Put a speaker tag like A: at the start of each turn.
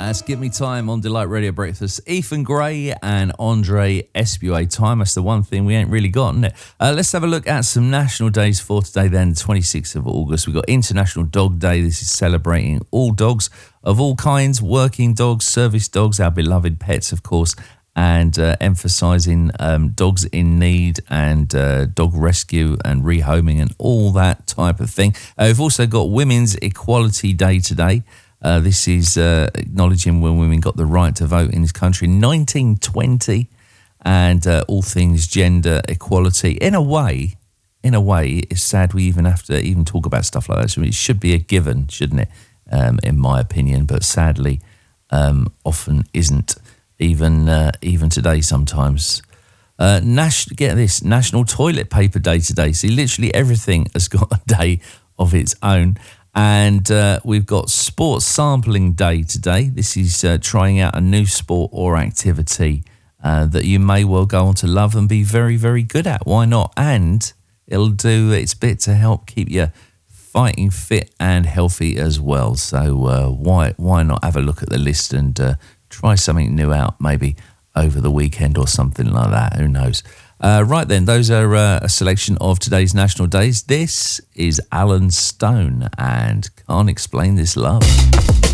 A: That's Give Me Time on Delight Radio Breakfast. Ethan Gray and Andre SBA Time. That's the one thing we ain't really got, isn't it? Let's have a look at some national days for today then, 26th of August. We've got International Dog Day. This is celebrating all dogs of all kinds, working dogs, service dogs, our beloved pets, of course, and emphasising dogs in need and dog rescue and rehoming and all that type of thing. We've also got Women's Equality Day today. This is acknowledging when women got the right to vote in this country in 1920 and all things gender equality. In a way, it's sad we even have to even talk about stuff like that. So it should be a given, shouldn't it, in my opinion, but sadly often isn't, even today sometimes. Get this, National Toilet Paper Day today. See, literally everything has got a day of its own. And we've got Sports Sampling Day today. This is trying out a new sport or activity that you may well go on to love and be very, very good at. Why not? And it'll do its bit to help keep you fighting fit and healthy as well. So why not have a look at the list and try something new out maybe over the weekend or something like that. Who knows? Right then, those are a selection of today's national days. This is Alan Stone and Can't Explain This Love.